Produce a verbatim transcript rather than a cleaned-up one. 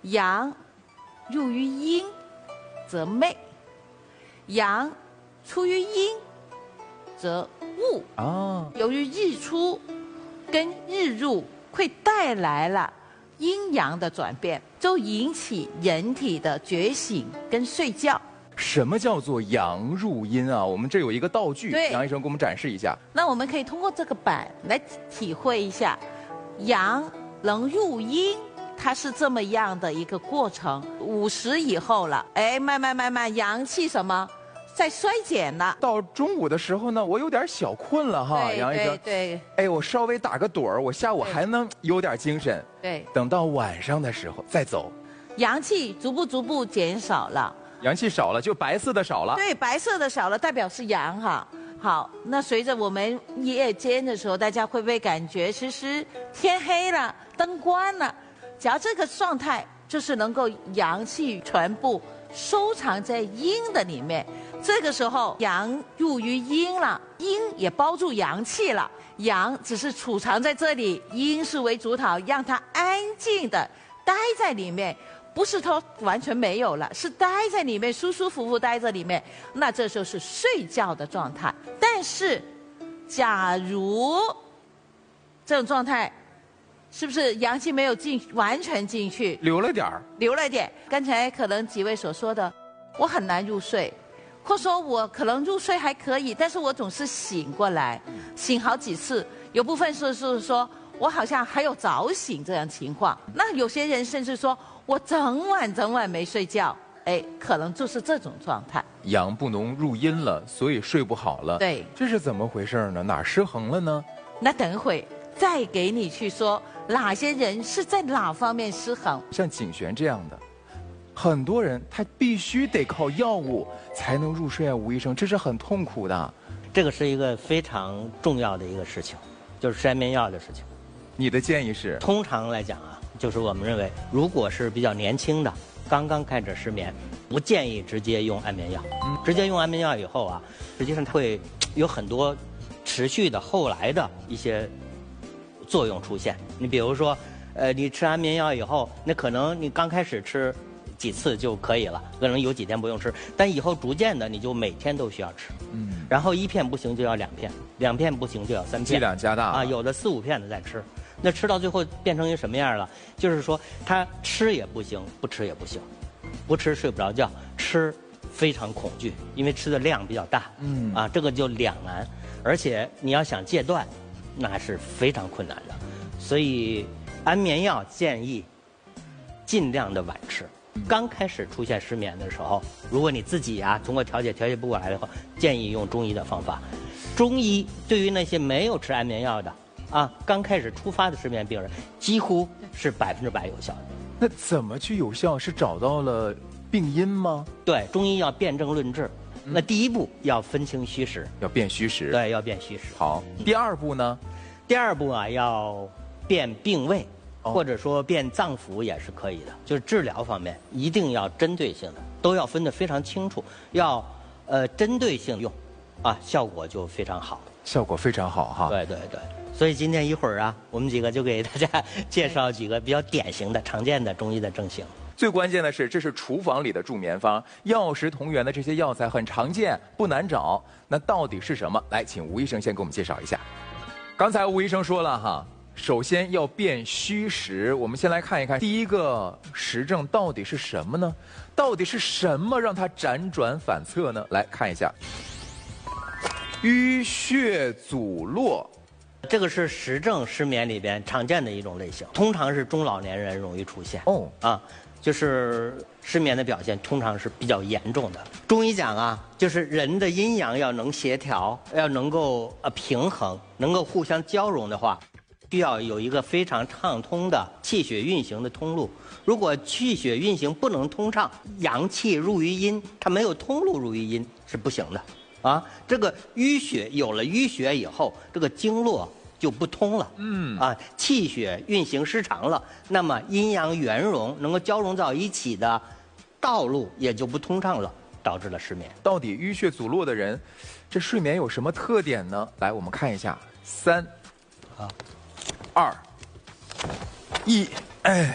阳入于阴，则昧；阳出于阴，则物。 啊， 由于日出跟日入会带来了阴阳的转变，就引起人体的觉醒跟睡觉。 什么叫做阳入阴啊？我们这有一个道具， 对杨医生给我们展示一下。 那我们可以通过这个板来体会一下，阳能入阴，它是这么样的一个过程。午时以后了，哎，慢慢慢慢，阳气什么在衰减了。 到中午的时候呢，我有点小困了哈， 对杨医生。 对对哎，我稍微打个盹儿，我下午还能有点精神。 对， 等到晚上的时候再走， 阳气逐步逐步减少了。 阳气少了，就白色的少了。 对，白色的少了，代表是阳哈。好，那随着我们夜间的时候，大家会不会感觉其实天黑了，灯关了？只要这个状态，就是能够阳气全部收藏在阴的里面。这个时候，阳入于阴了，阴也包住阳气了。阳只是储藏在这里，阴是为主导，让它安静的待在里面。不是它完全没有了，是待在里面，舒舒服服待在里面，那这就是睡觉的状态。但是，假如这种状态，是不是阳气没有进完全进去， 留了点儿？ 留了点？刚才可能几位所说的，我很难入睡，或者说我可能入睡还可以，但是我总是醒过来，醒好几次，有部分是是说我好像还有早醒这样情况。那有些人甚至说，我整晚整晚没睡觉，哎，可能就是这种状态。 阳不能入阴了，所以睡不好了。 对， 这是怎么回事呢？哪儿失衡了呢？ 那等一会再给你去说哪些人是在哪方面失衡。 像景璇这样的，很多人他必须得靠药物才能入睡啊，吴医生，这是很痛苦的。 这个是一个非常重要的一个事情，就是吃安眠药的事情。 你的建议是？ 通常来讲啊。就是我们认为，如果是比较年轻的，刚刚开始失眠，不建议直接用安眠药。嗯，直接用安眠药以后啊，实际上它会有很多持续的后来的一些作用出现。你比如说，呃，你吃安眠药以后，那可能你刚开始吃几次就可以了，可能有几天不用吃，但以后逐渐的你就每天都需要吃。嗯，然后一片不行就要两片，两片不行就要三片， 剂量加大啊，有的四五片的在吃。那吃到最后变成一个什么样了？就是说，他吃也不行，不吃也不行，不吃睡不着觉，吃非常恐惧，因为吃的量比较大。嗯，啊，这个就两难，而且你要想戒断，那是非常困难的。所以，安眠药建议尽量的晚吃。刚开始出现失眠的时候，如果你自己啊通过调节调节不过来的话，建议用中医的方法。中医对于那些没有吃安眠药的。啊，刚开始出发的失眠病人，几乎是百分之百有效的。 那怎么去有效？是找到了病因吗？ 对，中医要辨证论治。嗯、那第一步要分清虚实， 要辨虚实。 对，要辨虚实。 好，第二步呢？ 第二步啊，要辨病位，哦、或者说辨脏腑也是可以的。就是治疗方面一定要针对性的，都要分得非常清楚，要呃针对性用，啊，效果就非常好。 效果非常好哈。 对对对。所以今天一会儿啊，我们几个就给大家介绍几个比较典型的、常见的中医的症型。 最关键的是，这是厨房里的助眠方，药食同源的这些药材很常见，不难找。那到底是什么？来，请吴医生先给我们介绍一下。刚才吴医生说了哈，首先要辨虚实。我们先来看一看第一个实症到底是什么呢？到底是什么让它辗转反侧呢？来看一下，淤血阻络。 这个是实症失眠里边常见的一种类型，通常是中老年人容易出现。哦，啊，就是失眠的表现通常是比较严重的。中医讲啊，就是人的阴阳要能协调，要能够呃平衡，能够互相交融的话，需要有一个非常畅通的气血运行的通路。如果气血运行不能通畅，阳气入于阴，它没有通路入于阴是不行的。啊，这个淤血有了淤血以后，这个经络就不通了。嗯，啊，气血运行失常了，那么阴阳圆融能够交融到一起的道路也就不通畅了，导致了失眠。 到底淤血阻络的人，这睡眠有什么特点呢？来，我们看一下，三，啊，二，一，哎。